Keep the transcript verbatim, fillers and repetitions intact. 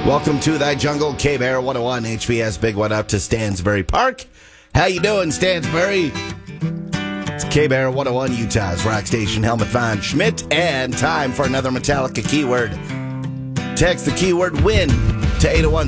Welcome to Thy Jungle, K-Bear one oh one, H B S Big One Up to Stansbury Park. How you doing, Stansbury? It's K-Bear one oh one, Utah's rock station. Helmut Von Schmidt, and time for another Metallica keyword. Text the keyword WIN to eight oh one